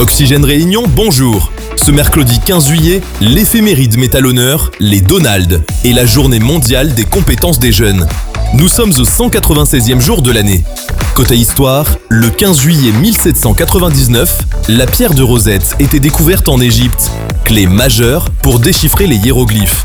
Oxygène Réunion, bonjour. Ce mercredi 15 juillet, l'éphéméride met à l'honneur les Donald et la journée mondiale des compétences des jeunes. Nous sommes au 196e jour de l'année. Côté histoire, le 15 juillet 1799, la pierre de Rosette était découverte en Égypte, clé majeure pour déchiffrer les hiéroglyphes.